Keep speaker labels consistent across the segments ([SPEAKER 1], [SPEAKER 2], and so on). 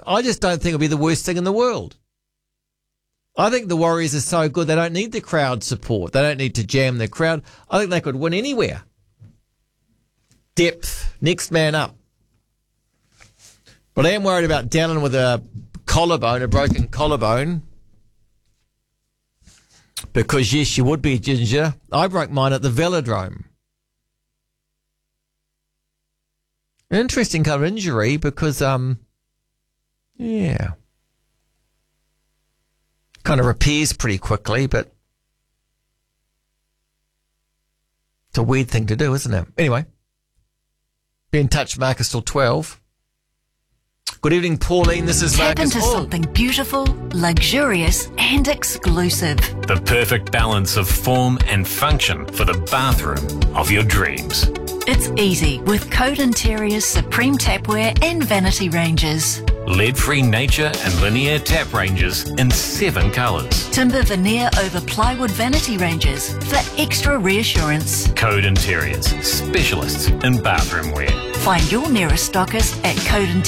[SPEAKER 1] I just don't think it'll be the worst thing in the world. I think the Warriors are so good they don't need the crowd support. They don't need to jam the crowd. I think they could win anywhere. Depth, next man up. But I am worried about Dallin with a broken collarbone. Because, yes, you would be, Ginger. I broke mine at the Velodrome. An interesting kind of injury because, kind of repairs pretty quickly, but it's a weird thing to do, isn't it? Anyway, be in touch, Marcus, till 12. Good evening, Pauline. This is
[SPEAKER 2] Tap
[SPEAKER 1] Marcus.
[SPEAKER 2] into something beautiful, luxurious and exclusive.
[SPEAKER 3] The perfect balance of form and function for the bathroom of your dreams.
[SPEAKER 2] It's easy with Code Interior's Supreme Tapware and Vanity ranges.
[SPEAKER 3] Lead-free nature and linear tap ranges in 7 colours.
[SPEAKER 2] Timber veneer over plywood vanity ranges for extra reassurance.
[SPEAKER 3] Code Interiors, specialists in bathroom wear.
[SPEAKER 2] Find your nearest stockist at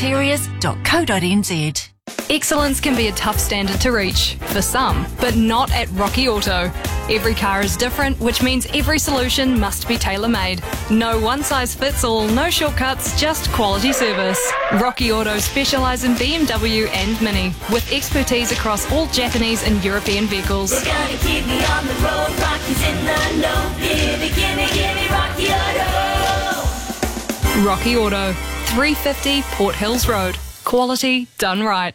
[SPEAKER 2] codeinteriors.co.nz.
[SPEAKER 4] Excellence can be a tough standard to reach, for some, but not at Rocky Auto. Every car is different, which means every solution must be tailor-made. No one-size-fits-all, no shortcuts, just quality service. Rocky Auto specialise in BMW and Mini, with expertise across all Japanese and European vehicles.
[SPEAKER 5] They're gonna keep me on the road, Rocky's in the know. Gimme, Rocky Auto.
[SPEAKER 4] Rocky Auto, 350 Port Hills Road. Quality done right.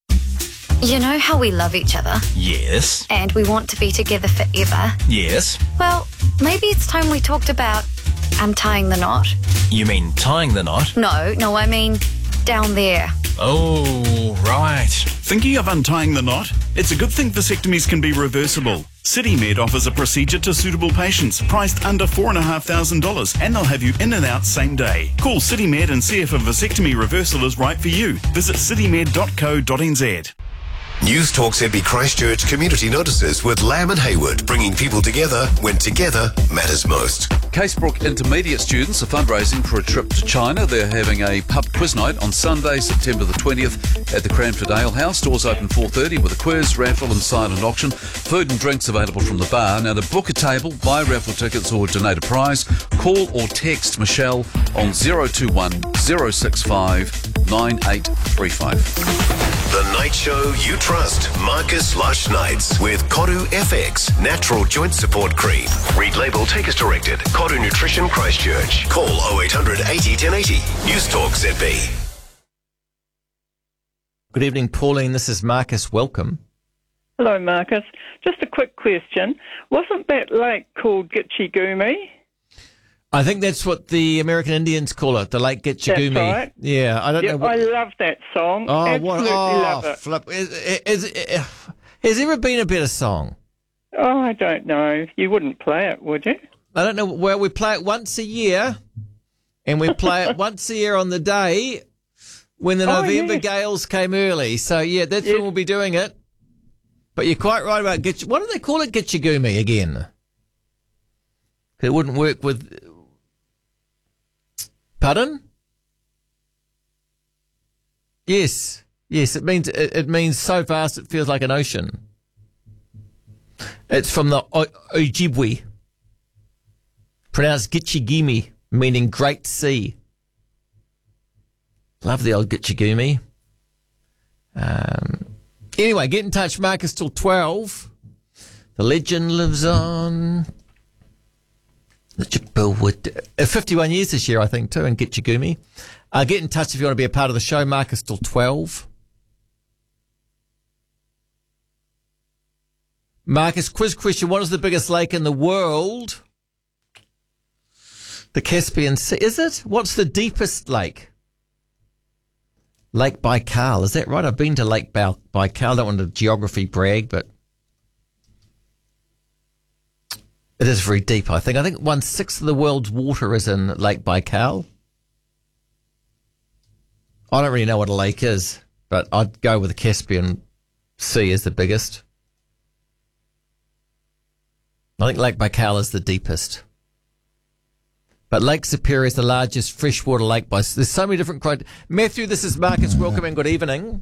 [SPEAKER 6] You know how we love each other
[SPEAKER 7] Yes.
[SPEAKER 6] and we want to be together forever?
[SPEAKER 7] Yes.
[SPEAKER 6] Well, maybe it's time we talked about untying the knot.
[SPEAKER 7] You mean tying the knot?
[SPEAKER 6] No, I mean down there.
[SPEAKER 7] Oh, right.
[SPEAKER 8] Thinking of untying the knot? It's a good thing vasectomies can be reversible. CityMed offers a procedure to suitable patients, priced under $4,500, and they'll have you in and out same day. Call CityMed and see if a vasectomy reversal is right for you. Visit citymed.co.nz.
[SPEAKER 9] News Talk ZB Christchurch community notices with Lamb and Hayward, bringing people together when together matters most.
[SPEAKER 10] Casebrook Intermediate students are fundraising for a trip to China. They're having a pub quiz night on Sunday, September the 20th at the Cranford Ale House. Doors open 4:30 with a quiz, raffle and silent auction. Food and drinks available from the bar. Now to book a table, buy raffle tickets or donate a prize, call or text Michelle on 021 065 9835.
[SPEAKER 9] The night show you trust, Marcus Lush Nights with Koru FX Natural Joint Support Cream. Read label, take as directed. Koru Nutrition Christchurch. Call 0800 80 1080. News Talk ZB.
[SPEAKER 1] Good evening, Pauline. This is Marcus. Welcome.
[SPEAKER 11] Hello, Marcus. Just a quick question. Wasn't that lake called Gitchigumi?
[SPEAKER 1] I think that's what the American Indians call it, the Lake Gitchigumi.
[SPEAKER 11] That's right.
[SPEAKER 1] Yeah, I don't know.
[SPEAKER 11] I love that song. Absolutely love it.
[SPEAKER 1] Flip. Has there ever been a better song?
[SPEAKER 11] Oh, I don't know. You wouldn't play it, would you?
[SPEAKER 1] I don't know. Well, we play it once a year, and we play it once a year on the day when the November gales came early. So, yeah, that's when we'll be doing it. But you're quite right about Gitch. What do they call it, Gitchigumi, again? It wouldn't work with... Pardon? Yes, it means so vast it feels like an ocean. It's from the Ojibwe, pronounced Gitchigumi, meaning great sea. Love the old Gitchigumi. Anyway, get in touch, Marcus, till 12. The legend lives on. 51 years this year, I think, too, in Gitchigumi. Get in touch if you want to be a part of the show. Marcus till 12. Marcus, quiz question. What is the biggest lake in the world? The Caspian Sea. Is it? What's the deepest lake? Lake Baikal. Is that right? I've been to Lake Baikal. I don't want to geography brag, but it is very deep, I think. I think 1/6 of the world's water is in Lake Baikal. I don't really know what a lake is, but I'd go with the Caspian Sea as the biggest. I think Lake Baikal is the deepest. But Lake Superior is the largest freshwater lake by... There's so many different criteria. Matthew, this is Marcus. Welcome and good evening.